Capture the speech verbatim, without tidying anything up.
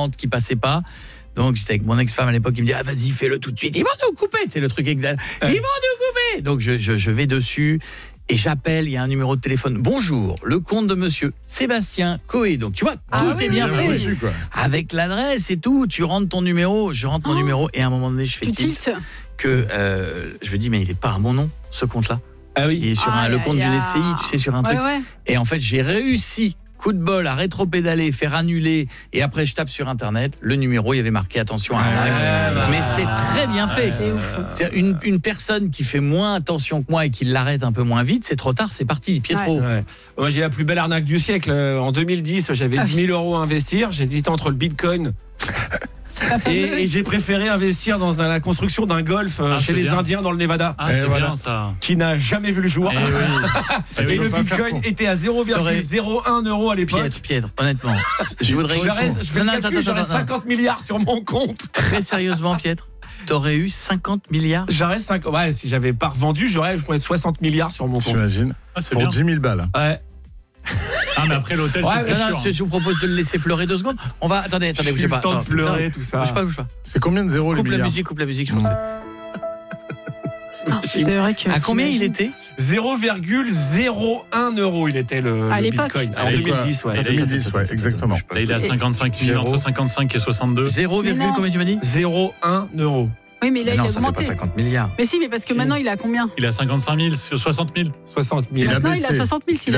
cliente qui passait pas. Donc j'étais avec mon ex-femme à l'époque, il me dit ah vas-y fais-le tout de suite, ils vont nous couper, c'est le truc exact. Ils vont nous couper. Donc je, je je vais dessus et j'appelle, il y a un numéro de téléphone. Bonjour, le compte de monsieur Sébastien Coé. Donc tu vois, Ah, tout oui, est bien oui, fait. reçu, quoi. Avec l'adresse et tout, tu rentres ton numéro, je rentre mon Oh. numéro et à un moment donné, je fais Tu tilt tiltes. que euh, je me dis mais il est pas à mon nom ce compte-là. Ah oui. Il est sur un, Aïe, le compte aïe, d'une aïe. S C I, tu sais, sur un truc. Ouais, ouais. Et en fait, j'ai réussi, coup de bol, à rétro-pédaler, faire annuler. Et après, je tape sur Internet. Le numéro, il y avait marqué attention à arnaque. Ouais, bah, Mais c'est très bien fait. C'est ouf. C'est une, une personne qui fait moins attention que moi et qui l'arrête un peu moins vite, c'est trop tard, c'est parti, Pietro. Ouais. Moi, j'ai la plus belle arnaque du siècle. Euh, En deux mille dix, j'avais Ah dix mille euros à investir. J'ai hésité entre le Bitcoin et, et j'ai préféré investir dans un- la construction d'un golf euh, Ah, chez c'est les bien. Indiens dans le Nevada, Ah, Et c'est voilà. bien ça. qui n'a jamais vu le jour. Eh oui. Et Eh oui. le peux pas faire Bitcoin con. était à zéro virgule zéro un euro à l'époque. Piètre, Piètre, honnêtement. Je voudrais. J'aurais- Je fais Non, le non, calcul, attends, j'aurais attends, attends. cinquante milliards sur mon compte. Très sérieusement, Piètre, t'aurais eu cinquante milliards. J'aurais cinq... Ouais, si j'avais pas revendu, j'aurais je pourrais soixante milliards sur mon compte. T'imagines Ah, c'est Pour bien. dix mille balles. Ouais. Ah, mais après l'hôtel, Ouais, c'est mais plus Non, non, sûr. je, je vous propose de le laisser pleurer deux secondes. On va. Attendez, attendez, J'ai bougez eu pas. le temps de Attends, pleurer, attends. tout ça. Bouge pas, bouge pas. C'est combien de zéros les Coupe la milliards musique, coupe la musique, je pense. Ah, C'est vrai que. À combien il t'imagines. était zéro virgule zéro un euro, il était le, À le l'époque. Bitcoin. En C'est deux quoi mille dix, ouais. En deux mille dix, ouais, exactement. Là, il est à cinquante-cinq mille, entre cinquante-cinq et soixante-deux. zéro, Mais non. combien tu m'as dit zéro virgule un euro. Oui, mais là, Mais non, il a ça fait pas augmenté. cinquante milliards. Mais si, mais parce que Si. maintenant, il a combien Il est à cinquante-cinq mille, soixante mille. soixante mille. Il a Maintenant, il a baissé. soixante mille. S'il